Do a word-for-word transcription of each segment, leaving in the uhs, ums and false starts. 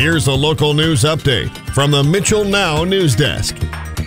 here's a local news update from the Mitchell Now News Desk.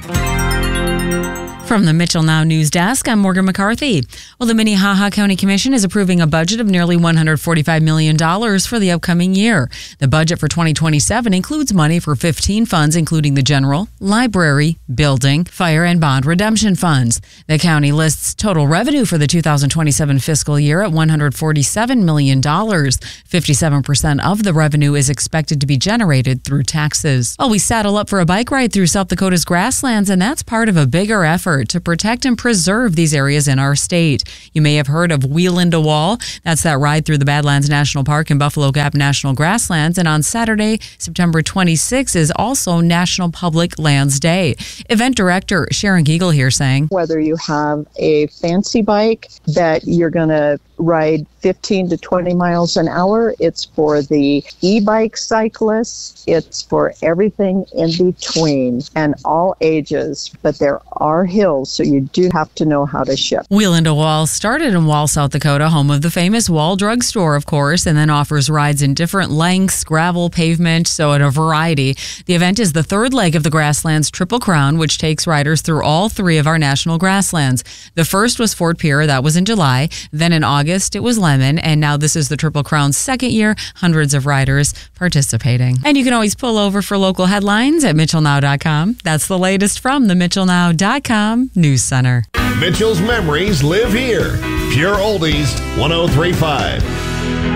From the Mitchell Now News Desk, I'm Morgan McCarthy. Well, the Minnehaha County Commission is approving a budget of nearly one hundred forty-five million dollars for the upcoming year. The budget for twenty twenty-seven includes money for fifteen funds, including the general, library, building, fire, and bond redemption funds. The county lists total revenue for the two thousand twenty-seven fiscal year at one hundred forty-seven million dollars. fifty-seven percent of the revenue is expected to be generated through taxes. Oh, we saddle up for a bike ride through South Dakota's grasslands, and that's part of a bigger effort to protect and preserve these areas in our state. You may have heard of Wheel into Wall. That's that ride through the Badlands National Park and Buffalo Gap National Grasslands. And on Saturday, September twenty-sixth, is also National Public Lands Day. Event director Sharon Giegel here saying, whether you have a fancy bike that you're going to ride fifteen to twenty miles an hour, it's for the e-bike cyclists, it's for everything in between and all ages. But there are hills, so you do have to know how to shift. Wheel into Wall started in Wall, South Dakota, home of the famous Wall Drug Store, of course, and then offers rides in different lengths, gravel, pavement, so at a variety. The event is the third leg of the Grasslands Triple Crown, which takes riders through all three of our national grasslands. The first was Fort Pierre, that was in July. Then in August, it was Lemon, and now this is the Triple Crown's second year. Hundreds of riders participating. And you can always pull over for local headlines at Mitchell Now dot com. That's the latest from the Mitchell Now dot com News Center. Mitchell's memories live here. Pure Oldies one oh three point five.